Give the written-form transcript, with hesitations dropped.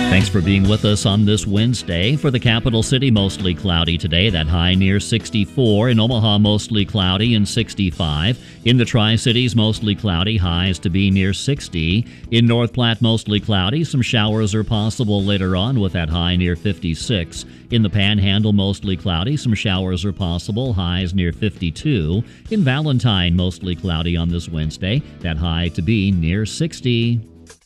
Thanks for being with us on this Wednesday. For the capital city, mostly cloudy today. That high near 64. In Omaha, mostly cloudy and 65. In the Tri-Cities, mostly cloudy. Highs to be near 60. In North Platte, mostly cloudy. Some showers are possible later on with that high near 56. In the Panhandle, mostly cloudy. Some showers are possible. Highs near 52. In Valentine, mostly cloudy on this Wednesday. That high to be near 60.